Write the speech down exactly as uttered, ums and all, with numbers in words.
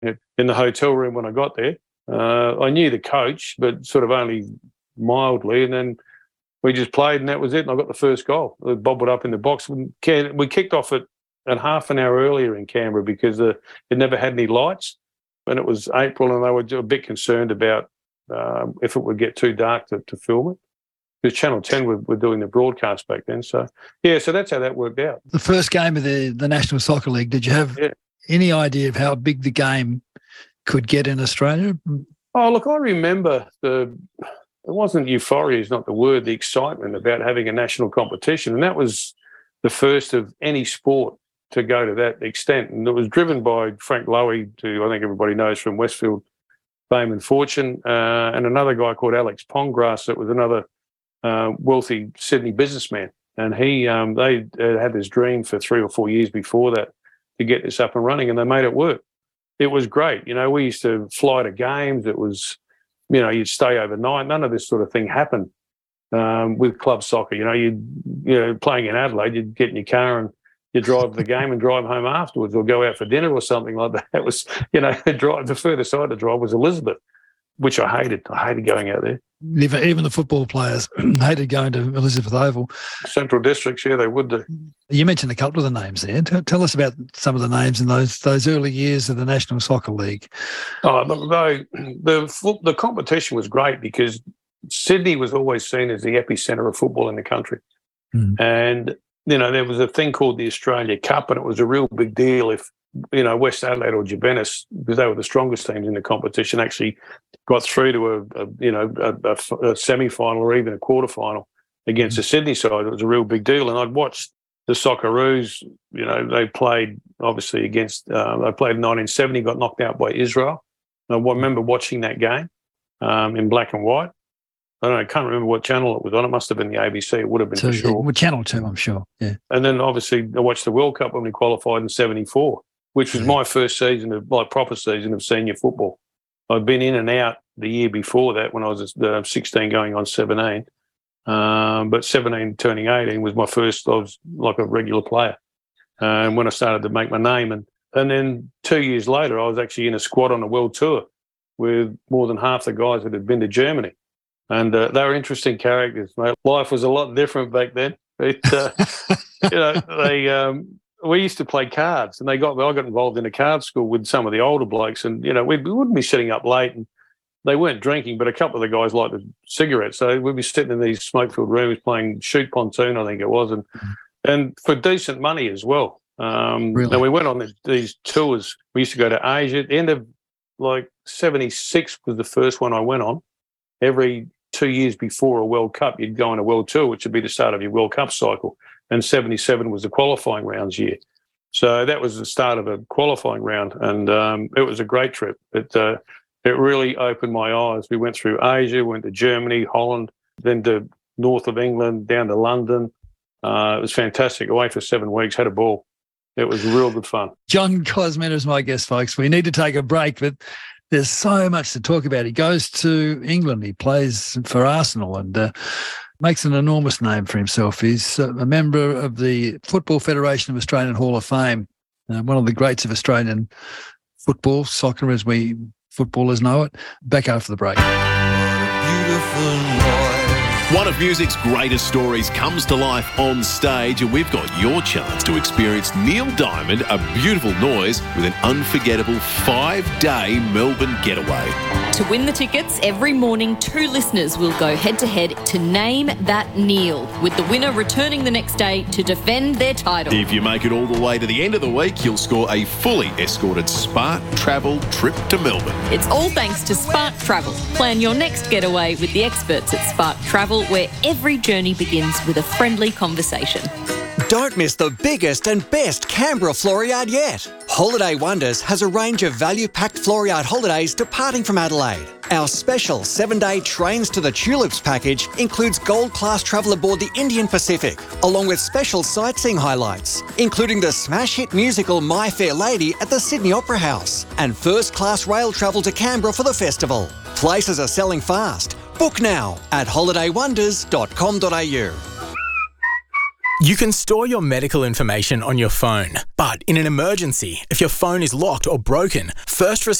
in the hotel room when I got there. Uh, I knew the coach, but sort of only mildly, and then we just played, and that was it. And I got the first goal. I bobbled up in the box. We kicked off at, at half an hour earlier in Canberra because uh, it never had any lights, and it was April, and they were a bit concerned about um, if it would get too dark to, to film it. Because Channel ten were, were doing the broadcast back then. So, yeah, so that's how that worked out. The first game of the, the National Soccer League, did you have yeah. any idea of how big the game could get in Australia? Oh, look, I remember the, it wasn't euphoria is not the word, the excitement about having a national competition. And that was the first of any sport to go to that extent. And it was driven by Frank Lowy, who I think everybody knows from Westfield fame and fortune, uh, and another guy called Alex Ponggrass that was another uh, wealthy Sydney businessman. And he, um, they uh, had this dream for three or four years before that to get this up and running, and they made it work. It was great. You know, we used to fly to games. It was, you know, you'd stay overnight. None of this sort of thing happened um, with club soccer. You know, you'd, you know, playing in Adelaide, you'd get in your car and you'd drive the game and drive home afterwards, or go out for dinner or something like that. It was, you know, drive, the furthest side to drive was Elizabeth, which I hated. I hated going out there. Even, even the football players hated going to Elizabeth Oval. Central Districts, yeah, they would do. You mentioned a couple of the names there. Tell, tell us about some of the names in those those early years of the National Soccer League. Oh, the, the, the competition was great because Sydney was always seen as the epicentre of football in the country. Mm. And, you know, there was a thing called the Australia Cup, and it was a real big deal if, you know, West Adelaide or Juventus, because they were the strongest teams in the competition, actually got through to a, a you know, a, a, a semi-final or even a quarter-final against the Sydney side. It was a real big deal. And I'd watched the Socceroos, you know, they played obviously against, uh, they played in nineteen seventy, got knocked out by Israel. And I remember watching that game um, in black and white. I don't know, I can't remember what channel it was on. It must have been the A B C. It would have been so, for sure. Well, Channel two, I'm sure, yeah. And then obviously I watched the World Cup when we qualified in seventy-four. Which was my first season of, like, proper season of senior football. I'd been in and out the year before that when I was uh, sixteen going on seventeen. Um, but seventeen turning eighteen was my first, I was like a regular player. Uh, and when I started to make my name. And, and then two years later, I was actually in a squad on a world tour with more than half the guys that had been to Germany. And uh, they were interesting characters, mate. Life was a lot different back then. It, uh, you know, they... Um, we used to play cards, and they got. I got involved in a card school with some of the older blokes, and you know we, we wouldn't be sitting up late, and they weren't drinking, but a couple of the guys liked the cigarettes, so we'd be sitting in these smoke-filled rooms playing shoot pontoon, I think it was, and mm-hmm. and for decent money as well. Um, really? And we went on the, these tours. We used to go to Asia. At the end of like seventy-six was the first one I went on. Every two years before a World Cup, you'd go on a world tour, which would be the start of your World Cup cycle. And seventy-seven was the qualifying rounds year. So that was the start of a qualifying round, and um, it was a great trip. It, uh, it really opened my eyes. We went through Asia, went to Germany, Holland, then to north of England, down to London. Uh, it was fantastic. Away for seven weeks, had a ball. It was real good fun. John Kosman is my guest, folks. We need to take a break, but there's so much to talk about. He goes to England. He plays for Arsenal and uh, makes an enormous name for himself. He's uh, a member of the Football Federation of Australian Hall of Fame, uh, one of the greats of Australian football, soccer as we footballers know it. Back after the break. What a beautiful noise. One of music's greatest stories comes to life on stage, and we've got your chance to experience Neil Diamond, A Beautiful Noise, with an unforgettable five-day Melbourne getaway. To win the tickets, every morning two listeners will go head-to-head to Name That Neil, with the winner returning the next day to defend their title. If you make it all the way to the end of the week, you'll score a fully escorted Spark Travel trip to Melbourne. It's all thanks to Spark Travel. Plan your next getaway with the experts at Spark Travel, where every journey begins with a friendly conversation. Don't miss the biggest and best Canberra Floriade yet. Holiday Wonders has a range of value-packed Floriade holidays departing from Adelaide. Our special seven-day Trains to the Tulips package includes gold-class travel aboard the Indian Pacific, along with special sightseeing highlights, including the smash hit musical My Fair Lady at the Sydney Opera House, and first-class rail travel to Canberra for the festival. Places are selling fast. Book now at holiday wonders dot com dot a u. You can store your medical information on your phone, but in an emergency, if your phone is locked or broken, first responders